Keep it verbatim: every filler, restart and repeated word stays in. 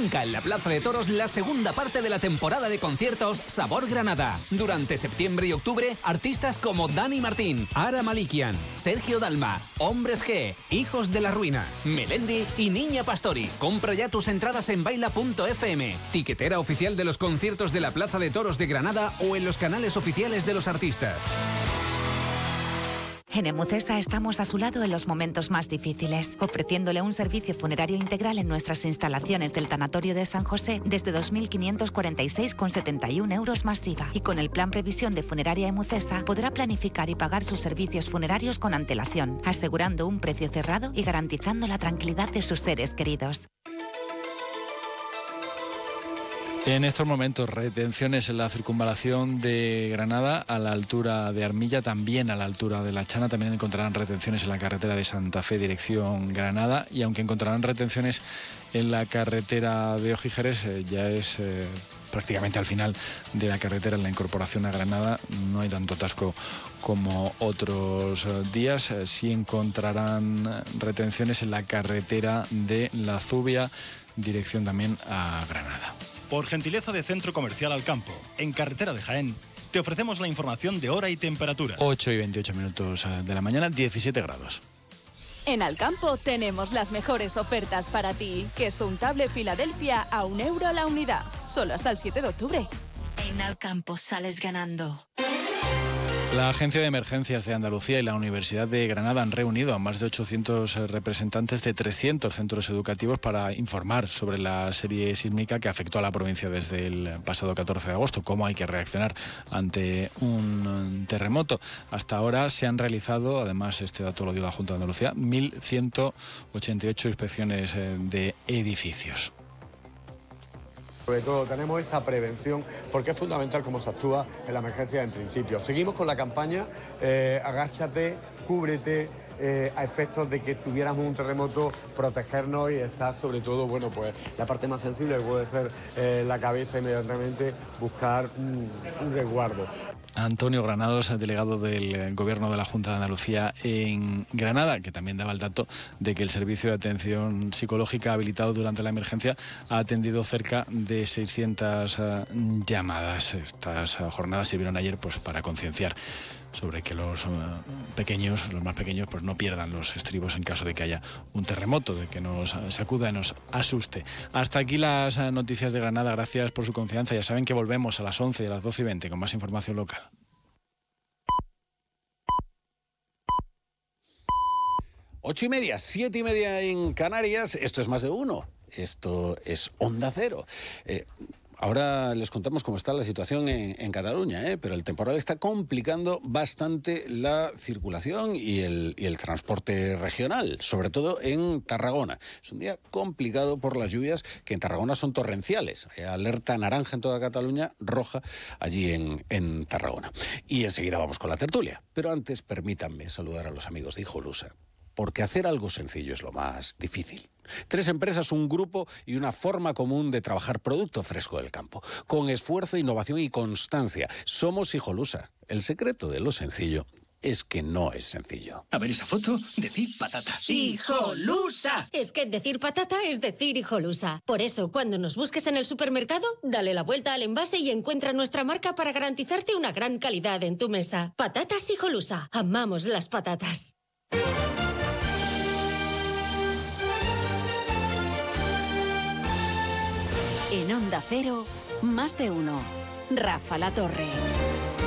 Arranca en la Plaza de Toros la segunda parte de la temporada de conciertos Sabor Granada. Durante septiembre y octubre, artistas como Dani Martín, Ara Malikian, Sergio Dalma, Hombres G, Hijos de la Ruina, Melendi y Niña Pastori. Compra ya tus entradas en baila punto efe eme, tiquetera oficial de los conciertos de la Plaza de Toros de Granada o en los canales oficiales de los artistas. En Emucesa estamos a su lado en los momentos más difíciles, ofreciéndole un servicio funerario integral en nuestras instalaciones del Tanatorio de San José desde dos mil quinientos cuarenta y seis con setenta y un euros más I V A. Y con el plan Previsión de Funeraria Emucesa podrá planificar y pagar sus servicios funerarios con antelación, asegurando un precio cerrado y garantizando la tranquilidad de sus seres queridos. En estos momentos, retenciones en la circunvalación de Granada a la altura de Armilla, también a la altura de La Chana. También encontrarán retenciones en la carretera de Santa Fe, dirección Granada. Y aunque encontrarán retenciones en la carretera de Ojígeres, eh, ya es eh, prácticamente al final de la carretera, en la incorporación a Granada. No hay tanto atasco como otros eh, días. Eh, sí encontrarán retenciones en la carretera de La Zubia, dirección también a Granada. Por gentileza de Centro Comercial Alcampo, en carretera de Jaén, te ofrecemos la información de hora y temperatura. ocho y veintiocho minutos de la mañana, diecisiete grados. En Alcampo tenemos las mejores ofertas para ti. Queso untable Filadelfia a un euro la unidad. Solo hasta el siete de octubre. En Alcampo sales ganando. La Agencia de Emergencias de Andalucía y la Universidad de Granada han reunido a más de ochocientos representantes de trescientos centros educativos para informar sobre la serie sísmica que afectó a la provincia desde el pasado catorce de agosto, cómo hay que reaccionar ante un terremoto. Hasta ahora se han realizado, además este dato lo dio la Junta de Andalucía, mil ciento ochenta y ocho inspecciones de edificios. Sobre todo tenemos esa prevención porque es fundamental cómo se actúa en la emergencia en principio. Seguimos con la campaña eh, agáchate, cúbrete, eh, a efectos de que tuviéramos un terremoto, protegernos y estar sobre todo, bueno, pues la parte más sensible que puede ser eh, la cabeza, inmediatamente buscar un, un resguardo. Antonio Granados, delegado del Gobierno de la Junta de Andalucía en Granada, que también daba el dato de que el servicio de atención psicológica habilitado durante la emergencia ha atendido cerca de seiscientas uh, llamadas. Estas uh, jornadas sirvieron ayer pues para concienciar sobre que los uh, pequeños, los más pequeños, pues no pierdan los estribos en caso de que haya un terremoto, de que nos sacuda y nos asuste. Hasta aquí las uh, noticias de Granada. Gracias por su confianza. Ya saben que volvemos a las once y a las doce y veinte con más información local. Ocho y media, siete y media en Canarias. Esto es Más de Uno. Esto es Onda Cero. Eh, ahora les contamos cómo está la situación en, en Cataluña, ¿eh? Pero el temporal está complicando bastante la circulación y el, y el transporte regional, sobre todo en Tarragona. Es un día complicado por las lluvias que en Tarragona son torrenciales. Hay alerta naranja en toda Cataluña, roja allí en, en Tarragona. Y enseguida vamos con la tertulia. Pero antes permítanme saludar a los amigos de Hijolusa, porque hacer algo sencillo es lo más difícil. Tres empresas, un grupo y una forma común de trabajar producto fresco del campo. Con esfuerzo, innovación y constancia. Somos Hijolusa. El secreto de lo sencillo es que no es sencillo. A ver esa foto, decir patata. ¡Hijolusa! Es que decir patata es decir Hijolusa. Por eso, cuando nos busques en el supermercado, dale la vuelta al envase y encuentra nuestra marca para garantizarte una gran calidad en tu mesa. Patatas Hijolusa. Amamos las patatas. En Onda Cero, Más de Uno. Rafa La Torre.